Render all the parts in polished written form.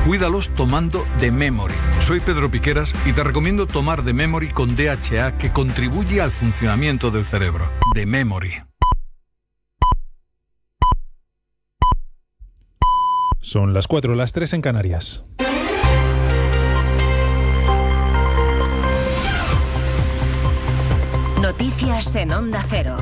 Cuídalos tomando The Memory. Soy Pedro Piqueras y te recomiendo tomar The Memory con DHA, que contribuye al funcionamiento del cerebro. The Memory. Son las 4, las 3 en Canarias. Noticias en Onda Cero.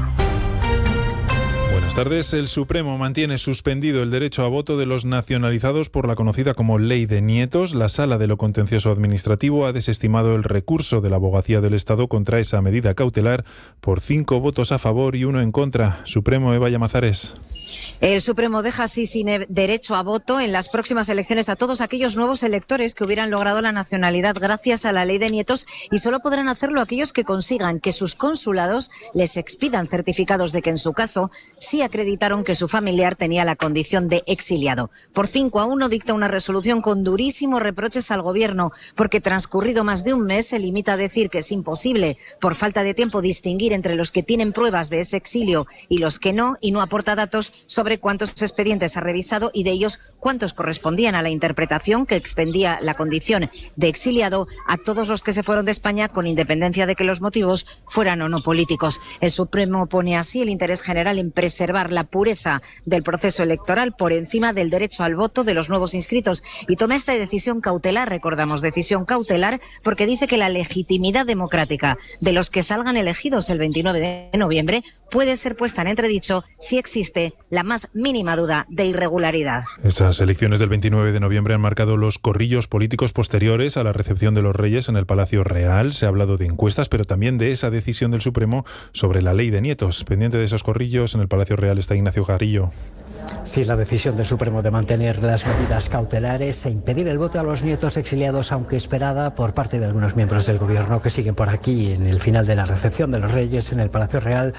Buenas tardes. El Supremo mantiene suspendido el derecho a voto de los nacionalizados por la conocida como Ley de Nietos. La Sala de lo Contencioso Administrativo ha desestimado el recurso de la Abogacía del Estado contra esa medida cautelar por 5 votos a favor y 1 en contra. Supremo, Eva Llamazares. El Supremo deja así sin derecho a voto en las próximas elecciones a todos aquellos nuevos electores que hubieran logrado la nacionalidad gracias a la Ley de Nietos, y solo podrán hacerlo aquellos que consigan que sus consulados les expidan certificados de que en su caso sí acreditaron que su familiar tenía la condición de exiliado. Por 5-1 dicta una resolución con durísimos reproches al Gobierno, porque transcurrido más de un mes se limita a decir que es imposible, por falta de tiempo, distinguir entre los que tienen pruebas de ese exilio y los que no, y no aporta datos sobre cuántos expedientes ha revisado y de ellos cuántos correspondían a la interpretación que extendía la condición de exiliado a todos los que se fueron de España, con independencia de que los motivos fueran o no políticos. El Supremo pone así el interés general en preservar la pureza del proceso electoral por encima del derecho al voto de los nuevos inscritos, y toma esta decisión cautelar, recordamos, decisión cautelar, porque dice que la legitimidad democrática de los que salgan elegidos el 29 de noviembre puede ser puesta en entredicho si existe la más mínima duda de irregularidad. Esas elecciones del 29 de noviembre han marcado los corrillos políticos posteriores a la recepción de los Reyes en el Palacio Real. Se ha hablado de encuestas, pero también de esa decisión del Supremo sobre la Ley de Nietos. Pendiente de esos corrillos, en el Palacio Real está Ignacio Garrillo. Sí, la decisión del Supremo de mantener las medidas cautelares e impedir el voto a los nietos exiliados, aunque esperada por parte de algunos miembros del Gobierno que siguen por aquí en el final de la recepción de los Reyes en el Palacio Real,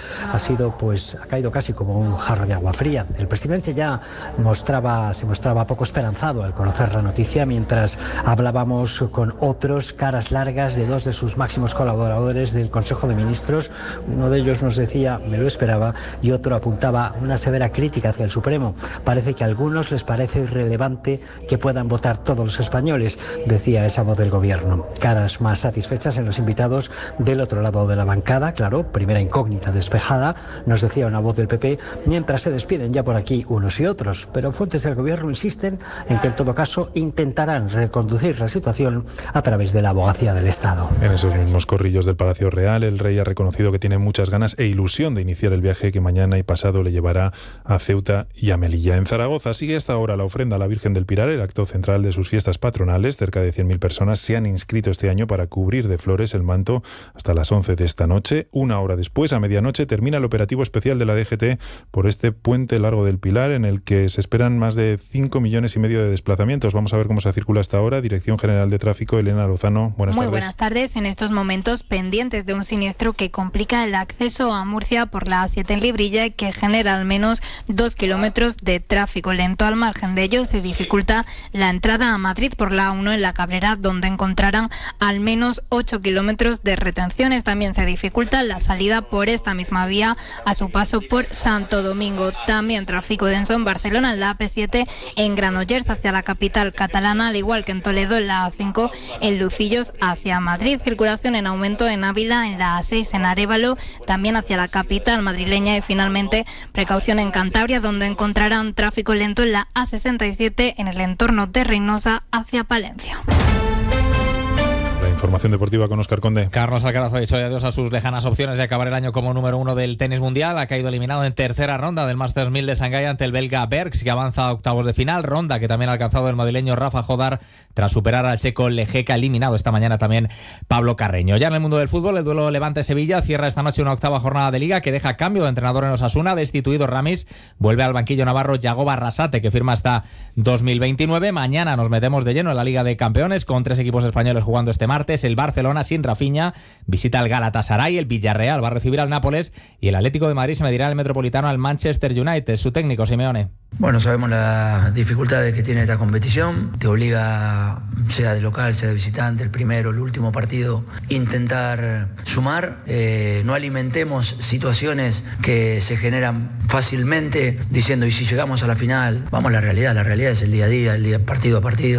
ha caído casi como un jarro de agua fría. El presidente ya se mostraba poco esperanzado al conocer la noticia, mientras hablábamos con otros caras largas de 2 de sus máximos colaboradores del Consejo de Ministros. Uno de ellos nos decía, me lo esperaba, y otro apuntaba una severa crítica hacia el Supremo. Parece que a algunos les parece irrelevante que puedan votar todos los españoles, decía esa voz del Gobierno. Caras más satisfechas en los invitados del otro lado de la bancada, claro, primera incógnita despejada, nos decía una voz del PP, mientras se despiden ya por aquí unos y otros. Pero fuentes del Gobierno insisten en que en todo caso intentarán reconducir la situación a través de la Abogacía del Estado. En esos mismos corrillos del Palacio Real, el rey ha reconocido que tiene muchas ganas e ilusión de iniciar el viaje que mañana y pasado le llevará a Ceuta y a Melilla. En Zaragoza sigue hasta ahora la ofrenda a la Virgen del Pilar, el acto central de sus fiestas patronales. Cerca de 100.000 personas se han inscrito este año para cubrir de flores el manto hasta las 11 de esta noche. Una hora después, a medianoche, termina el operativo especial de la DGT por este puente largo del Pilar, en el que se esperan más de 5,5 millones de desplazamientos. Vamos a ver cómo se circula hasta ahora. Dirección General de Tráfico, Elena Lozano, buenas tardes. Muy buenas tardes. En estos momentos pendientes de un siniestro que complica el acceso a Murcia por la A7 en Librilla y que genera al menos 2 kilómetros de tráfico lento. Al margen de ello, se dificulta la entrada a Madrid por la A1 en la Cabrera, donde encontrarán al menos 8 kilómetros de retenciones. También se dificulta la salida por esta misma vía a su paso por Santo Domingo. También tráfico denso en Barcelona, en la AP7 en Granollers hacia la capital catalana, al igual que en Toledo en la A5 en Lucillos hacia Madrid. Circulación en aumento en Ávila, en la A6 en Arévalo, también hacia la capital madrileña, y finalmente precaución en Cantabria, donde encontrarán tráfico lento en la A67 en el entorno de Reynosa hacia Palencia. La información deportiva con Óscar Conde. Carlos Alcaraz ha dicho adiós a sus lejanas opciones de acabar el año como número 1 del tenis mundial. Ha caído eliminado en tercera ronda del Masters 1000 de Shanghái ante el belga Bergs, que avanza a octavos de final. Ronda que también ha alcanzado el madrileño Rafa Jodar tras superar al checo Lejeka, eliminado esta mañana también Pablo Carreño. Ya en el mundo del fútbol, el duelo Levante-Sevilla cierra esta noche una octava jornada de Liga que deja cambio de entrenador en Osasuna. Destituido Ramis, vuelve al banquillo navarro Yago Barrasate, que firma hasta 2029. Mañana nos metemos de lleno en la Liga de Campeones con 3 equipos españoles jugando este martes. El Barcelona sin Rafinha visita al Galatasaray, el Villarreal va a recibir al Nápoles y el Atlético de Madrid se medirá en el Metropolitano al Manchester United. Su técnico, Simeone. Bueno, sabemos las dificultades que tiene esta competición. Te obliga, sea de local, sea de visitante, el primero, el último partido, intentar sumar. No alimentemos situaciones que se generan fácilmente diciendo, y si llegamos a la final, vamos a la realidad. La realidad es el día a día, el día partido a partido.